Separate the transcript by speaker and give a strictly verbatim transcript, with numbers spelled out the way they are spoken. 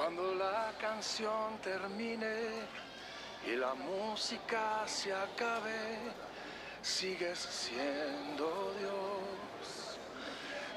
Speaker 1: Cuando la canción termine y la música se acabe, sigues siendo Dios.